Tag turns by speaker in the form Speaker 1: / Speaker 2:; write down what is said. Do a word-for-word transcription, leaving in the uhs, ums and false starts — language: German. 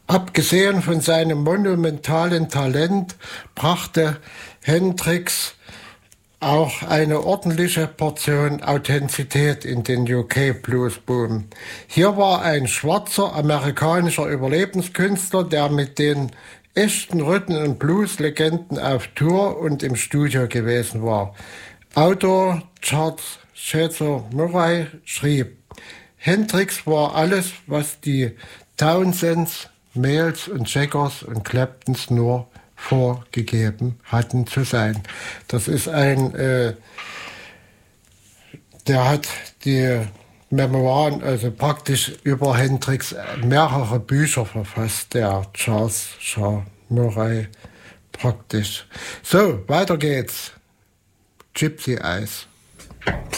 Speaker 1: Abgesehen von seinem monumentalen Talent brachte Hendrix auch eine ordentliche Portion Authentizität in den U K Blues Boom. Hier war ein schwarzer amerikanischer Überlebenskünstler, der mit den echten Rhythm- und Blues-Legenden auf Tour und im Studio gewesen war. Autor Charles Cesar Murray schrieb: Hendrix war alles, was die Townsends, Mayalls und Jaggers und Claptons nur vorgegeben hatten zu sein. Das ist ein, äh, der hat die Memoiren, also praktisch über Hendrix, mehrere Bücher verfasst, der Charles Shaw Murray praktisch. So, weiter geht's. Gypsy Eyes.